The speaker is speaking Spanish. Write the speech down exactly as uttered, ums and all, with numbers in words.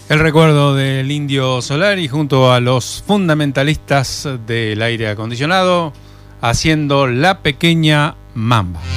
El recuerdo del Indio Solari junto a los fundamentalistas del aire acondicionado haciendo La Pequeña Mamba.